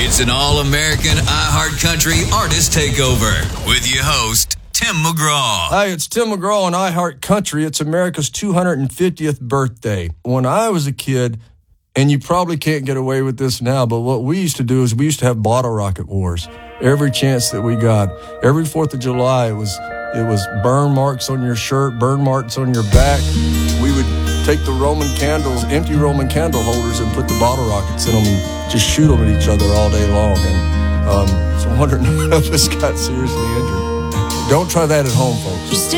It's an all-American iHeartCountry Artist Takeover with your host, Tim McGraw. Hi, it's Tim McGraw on iHeartCountry. It's America's 250th birthday. When I was a kid, and you probably can't get away with this now, but what we used to do is we used to have bottle rocket wars every chance that we got. Every 4th of July, it was burn marks on your shirt, burn marks on your back. We would take the Roman candles, empty Roman candle holders, and put the bottle rockets in them and just shoot them at each other all day long. And so 109 of us got seriously injured. Don't try that at home, folks.